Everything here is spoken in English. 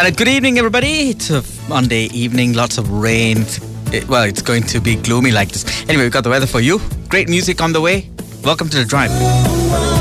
And good evening, everybody. It's a Monday evening, lots of rain. It's going to be gloomy like this. Anyway, we've got the weather for you. Great music on the way. Welcome to The Drive.